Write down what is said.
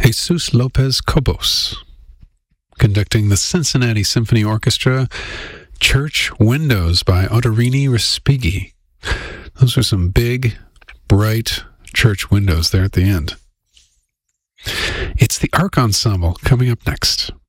Jesus Lopez Cobos, conducting the Cincinnati Symphony Orchestra, Church Windows by Ottorini Respighi. Those are some big, bright church windows there at the end. It's the Arc Ensemble coming up next.